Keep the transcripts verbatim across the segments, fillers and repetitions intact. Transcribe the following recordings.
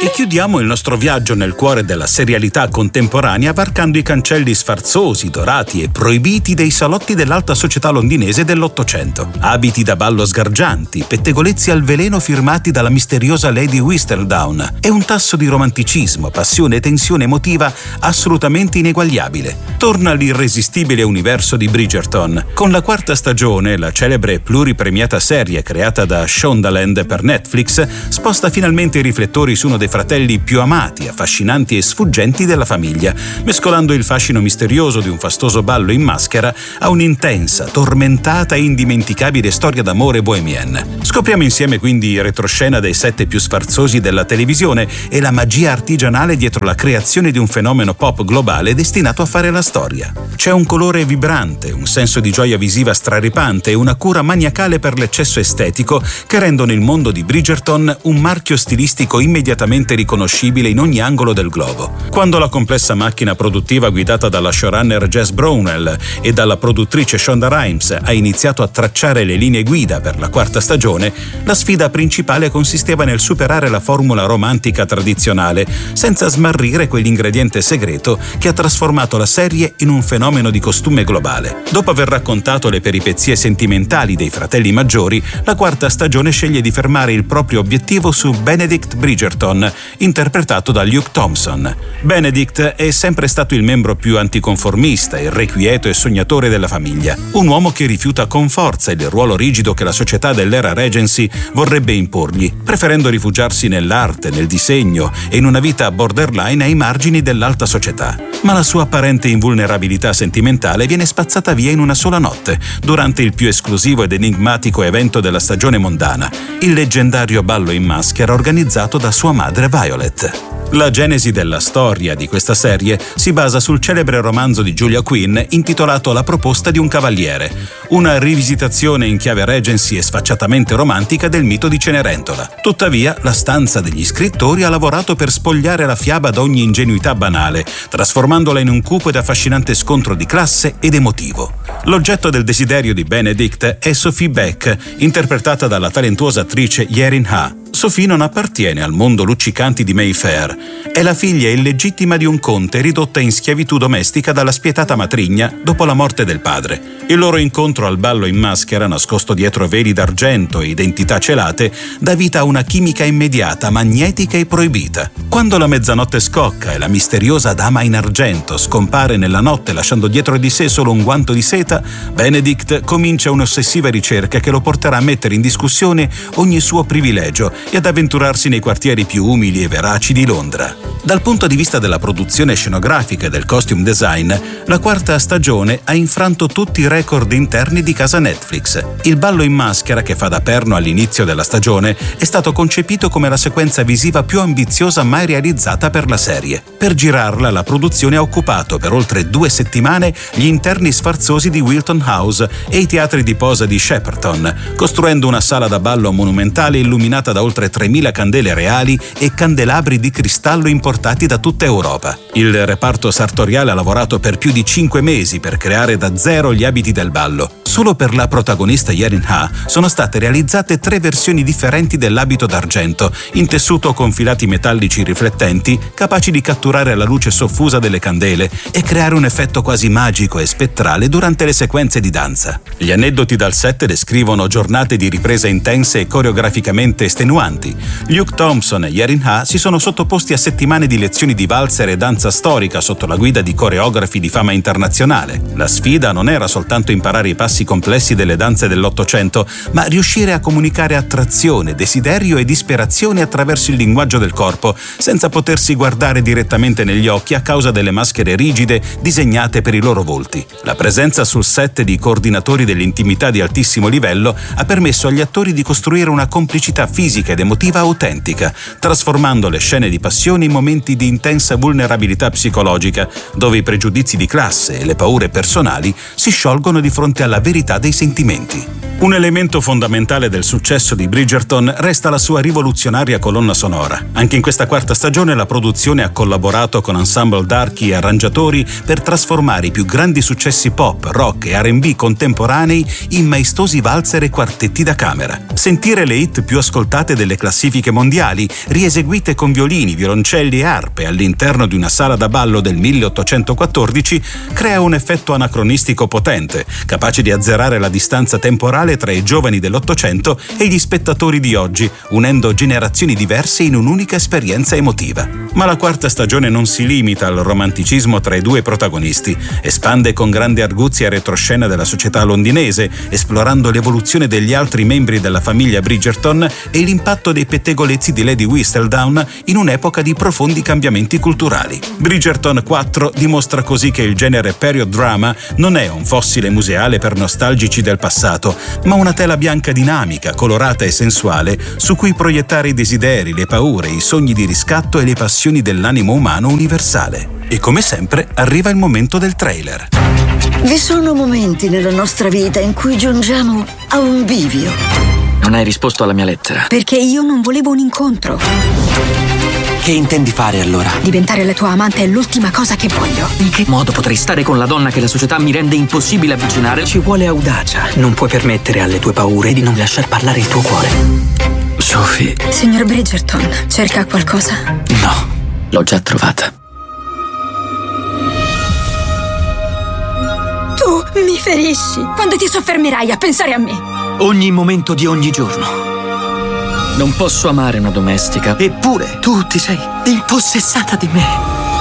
E chiudiamo il nostro viaggio nel cuore della serialità contemporanea varcando i cancelli sfarzosi, dorati e proibiti dei salotti dell'alta società londinese dell'Ottocento. Abiti da ballo sgargianti, pettegolezzi al veleno firmati dalla misteriosa Lady Whistledown e un tasso di romanticismo, passione e tensione emotiva assolutamente ineguagliabile. Torna l'irresistibile universo di Bridgerton. Con la quarta stagione, la celebre pluripremiata serie creata da Shondaland per Netflix sposta finalmente i riflettori su uno dei fratelli più amati, affascinanti e sfuggenti della famiglia, mescolando il fascino misterioso di un fastoso ballo in maschera a un'intensa, tormentata e indimenticabile storia d'amore bohemienne. Scopriamo insieme quindi retroscena dei set più sfarzosi della televisione e la magia artigianale dietro la creazione di un fenomeno pop globale destinato a fare la storia. C'è un colore vibrante, un senso di gioia visiva straripante e una cura maniacale per l'eccesso estetico che rendono il mondo di Bridgerton un marchio stilistico immediatamente riconoscibile in ogni angolo del globo. Quando la complessa macchina produttiva guidata dalla showrunner Jess Brownell e dalla produttrice Shonda Rhimes ha iniziato a tracciare le linee guida per la quarta stagione, la sfida principale consisteva nel superare la formula romantica tradizionale, senza smarrire quell'ingrediente segreto che ha trasformato la serie in un fenomeno di costume globale. Dopo aver raccontato le peripezie sentimentali dei fratelli maggiori, la quarta stagione sceglie di fermare il proprio obiettivo su Benedict Bridgerton, interpretato da Luke Thompson. Benedict è sempre stato il membro più anticonformista, irrequieto e sognatore della famiglia, un uomo che rifiuta con forza il ruolo rigido che la società dell'era Regency vorrebbe imporgli, preferendo rifugiarsi nell'arte, nel disegno e in una vita borderline ai margini dell'alta società. Ma la sua apparente invulnerabilità sentimentale viene spazzata via in una sola notte, durante il più esclusivo ed enigmatico evento della stagione mondana, il leggendario ballo in maschera organizzato da sua madre Violet. La genesi della storia di questa serie si basa sul celebre romanzo di Julia Quinn intitolato La proposta di un cavaliere, una rivisitazione in chiave Regency e sfacciatamente romantica del mito di Cenerentola. Tuttavia, la stanza degli scrittori ha lavorato per spogliare la fiaba da ogni ingenuità banale, trasformandola in un cupo ed affascinante scontro di classe ed emotivo. L'oggetto del desiderio di Benedict è Sophie Beck, interpretata dalla talentuosa attrice Yerin Ha. Sophie non appartiene al mondo luccicante di Mayfair. È la figlia illegittima di un conte ridotta in schiavitù domestica dalla spietata matrigna dopo la morte del padre. Il loro incontro al ballo in maschera, nascosto dietro veli d'argento e identità celate, dà vita a una chimica immediata, magnetica e proibita. Quando la mezzanotte scocca e la misteriosa dama in argento scompare nella notte lasciando dietro di sé solo un guanto di seta, Benedict comincia un'ossessiva ricerca che lo porterà a mettere in discussione ogni suo privilegio e ad avventurarsi nei quartieri più umili e veraci di Londra. Dal punto di vista della produzione scenografica e del costume design, la quarta stagione ha infranto tutti i record interni di casa Netflix. Il ballo in maschera, che fa da perno all'inizio della stagione, è stato concepito come la sequenza visiva più ambiziosa mai realizzata per la serie. Per girarla, la produzione ha occupato per oltre due settimane gli interni sfarzosi di Wilton House e i teatri di posa di Shepperton, costruendo una sala da ballo monumentale illuminata da oltre tremila candele reali e candelabri di cristallo importati da tutta Europa. Il reparto sartoriale ha lavorato per più di cinque mesi per creare da zero gli abiti del ballo. Solo per la protagonista Yerin Ha sono state realizzate tre versioni differenti dell'abito d'argento, in tessuto con filati metallici riflettenti, capaci di catturare la luce soffusa delle candele e creare un effetto quasi magico e spettrale durante le sequenze di danza. Gli aneddoti dal set descrivono giornate di ripresa intense e coreograficamente estenuanti. Luke Thompson e Yerin Ha si sono sottoposti a settimane di lezioni di valzer e danza storica sotto la guida di coreografi di fama internazionale. La sfida non era soltanto imparare i passi complessi delle danze dell'Ottocento, ma riuscire a comunicare attrazione, desiderio e disperazione attraverso il linguaggio del corpo, senza potersi guardare direttamente negli occhi a causa delle maschere rigide disegnate per i loro volti. La presenza sul set di coordinatori dell'intimità di altissimo livello ha permesso agli attori di costruire una complicità fisica ed emotiva autentica, trasformando le scene di passione in momenti di intensa vulnerabilità psicologica, dove i pregiudizi di classe e le paure personali si sciolgono di fronte alla verità dei sentimenti. Un elemento fondamentale del successo di Bridgerton resta la sua rivoluzionaria colonna sonora. Anche in questa quarta stagione la produzione ha collaborato con ensemble d'archi e arrangiatori per trasformare i più grandi successi pop, rock e R and B contemporanei in maestosi valzer e quartetti da camera. Sentire le hit più ascoltate delle classifiche mondiali, rieseguite con violini, violoncelli e arpe all'interno di una sala da ballo del milleottocentoquattordici, crea un effetto anacronistico potente, capace di azzerare la distanza temporale tra i giovani dell'Ottocento e gli spettatori di oggi, unendo generazioni diverse in un'unica esperienza emotiva. Ma la quarta stagione non si limita al romanticismo tra i due protagonisti, espande con grande arguzia il retroscena della società londinese, esplorando l'evoluzione degli altri membri della famiglia Bridgerton e l'impatto dei pettegolezzi di Lady Whistledown in un'epoca di profondi cambiamenti culturali. Bridgerton quattro dimostra così che il genere period drama non è un fossile museale per nostalgici del passato, ma una tela bianca dinamica, colorata e sensuale su cui proiettare i desideri, le paure, i sogni di riscatto e le passioni dell'animo umano universale. E come sempre arriva il momento del trailer. Vi sono momenti nella nostra vita in cui giungiamo a un bivio. Non hai risposto alla mia lettera. Perché io non volevo un incontro. Che intendi fare allora? Diventare la tua amante è l'ultima cosa che voglio. In che modo potrei stare con la donna che la società mi rende impossibile avvicinare? Ci vuole audacia. Non puoi permettere alle tue paure di non lasciar parlare il tuo cuore. Sophie. Signor Bridgerton, cerca qualcosa? No, l'ho già trovata. Tu mi ferisci. Quando ti soffermerai a pensare a me? Ogni momento di ogni giorno. Non posso amare una domestica, eppure tu ti sei impossessata di me.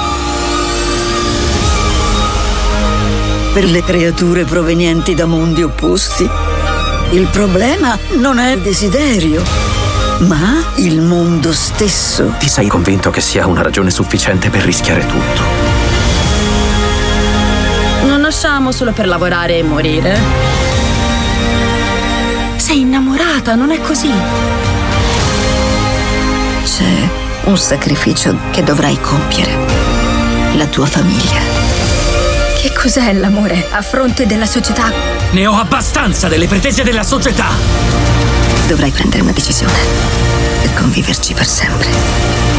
Per le creature provenienti da mondi opposti, il problema non è il desiderio, ma il mondo stesso. Ti sei convinto che sia una ragione sufficiente per rischiare tutto? Non nasciamo solo per lavorare e morire. Sei innamorata, non è così? C'è un sacrificio che dovrai compiere. La tua famiglia. Che cos'è l'amore a fronte della società? Ne ho abbastanza delle pretese della società! Dovrai prendere una decisione per conviverci per sempre.